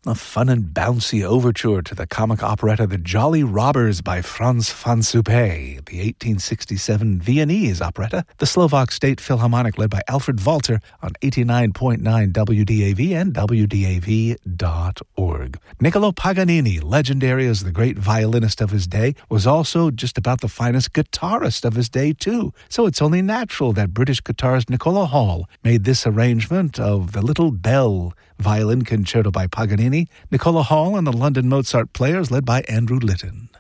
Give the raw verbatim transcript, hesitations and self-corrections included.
A fun and bouncy overture to the comic operetta The Jolly Robbers by Franz van Suppé, the eighteen sixty-seven Viennese operetta, the Slovak State Philharmonic led by Alfred Walter on eighty-nine point nine W D A V and W D A V dot org. Niccolo Paganini, legendary as the great violinist of his day, was also just about the finest guitarist of his day too, so it's only natural that British guitarist Nicola Hall made this arrangement of the Little Bell violin concerto by Paganini, Nicola Hall and the London Mozart Players led by Andrew Litton.